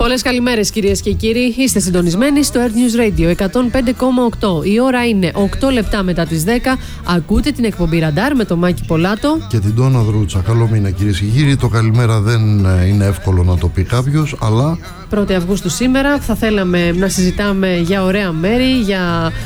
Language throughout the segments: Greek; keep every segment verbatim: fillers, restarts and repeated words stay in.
Πολλές καλημέρες κυρίες και κύριοι. Είστε συντονισμένοι στο Earth News Radio εκατόν πέντε κόμμα οκτώ. Η ώρα είναι οκτώ λεπτά μετά τις δέκα. Ακούτε την εκπομπή Ραντάρ με τον Μάκη Πολάτο και την Ντόνα Δρούτσα. Καλό μήνα κυρίες και κύριοι. Το καλημέρα δεν είναι εύκολο να το πει κάποιος, αλλά πρώτη Αυγούστου σήμερα θα θέλαμε να συζητάμε για ωραία μέρη, για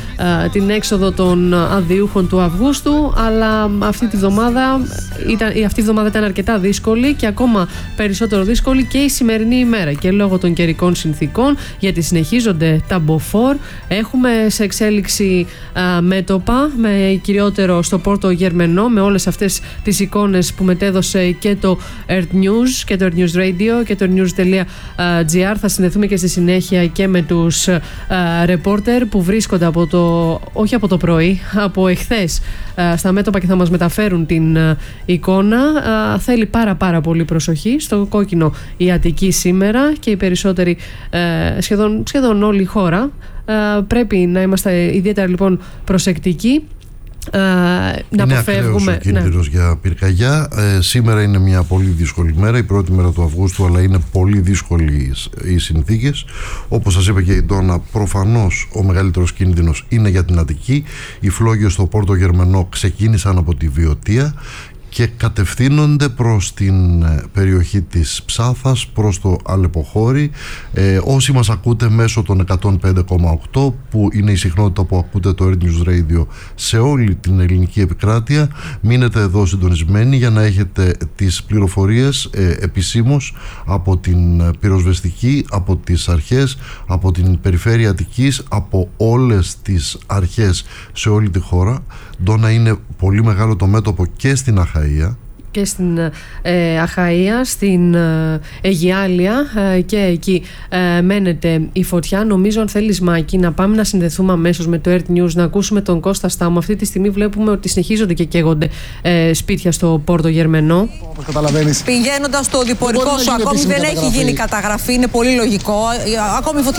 α, την έξοδο των αδειούχων του Αυγούστου, αλλά αυτή τη βδομάδα ήταν, αυτή η εβδομάδα ήταν αρκετά δύσκολη και ακόμα περισσότερο δύσκολη και η σημερινή ημέρα, και λόγω των καιρικών συνθήκων, γιατί συνεχίζονται τα μποφόρ. Έχουμε σε εξέλιξη α, μέτωπα, με κυριότερο στο Πόρτο Γερμενό, με όλες αυτές τις εικόνες που μετέδωσε και το Earth News και το Earth News Radio και το news τελεία gr. Θα συνδεθούμε και στη συνέχεια και με τους ρεπόρτερ που βρίσκονται από το, όχι από το πρωί, από εχθές α, στα μέτωπα και θα μας μεταφέρουν την α, εικόνα. Α, θέλει πάρα πάρα πολύ προσοχή. Στο κόκκινο η Αττική σήμερα και οι περισσότεροι, ε, σχεδόν, σχεδόν όλη η χώρα. Ε, πρέπει να είμαστε ιδιαίτερα λοιπόν προσεκτικοί. Uh, να είναι αποφεύγουμε. Ο κίνδυνος ναι. για πυρκαγιά. Ε, σήμερα είναι μια πολύ δύσκολη μέρα, η πρώτη μέρα του Αυγούστου, αλλά είναι πολύ δύσκολες οι συνθήκες. Όπως σας είπε και η Ντόνα, προφανώς ο μεγαλύτερος κίνδυνος είναι για την Αττική. Οι φλόγες στο Πόρτο Γερμενό ξεκίνησαν από τη Βιωτία και κατευθύνονται προς την περιοχή της Ψάθας, προς το Αλεποχώρι. Ε, όσοι μας ακούτε μέσω των εκατόν πέντε κόμμα οκτώ, που είναι η συχνότητα που ακούτε το Earth News Radio σε όλη την ελληνική επικράτεια, μείνετε εδώ συντονισμένοι για να έχετε τις πληροφορίες ε, επισήμως από την πυροσβεστική, από τις αρχές, από την περιφέρεια Αττικής, από όλες τις αρχές σε όλη τη χώρα. Ντόνα, είναι πολύ μεγάλο το μέτωπο και στην Αχαΐα. Και στην ε, Αχαΐα, στην ε, Αιγιάλια ε, και εκεί ε, μένεται η φωτιά. Νομίζω, αν θέλεις Μάκη, να πάμε να συνδεθούμε αμέσως με το Earth News, να ακούσουμε τον Κώστα Στάμο. Αυτή τη στιγμή βλέπουμε ότι συνεχίζονται και καίγονται ε, σπίτια στο Πόρτο Γερμενό. Όπως καταλαβαίνεις, πηγαίνοντας στο διπορικό σου, ακόμη δεν έχει γίνει καταγραφή, είναι πολύ λογικό. Ακόμη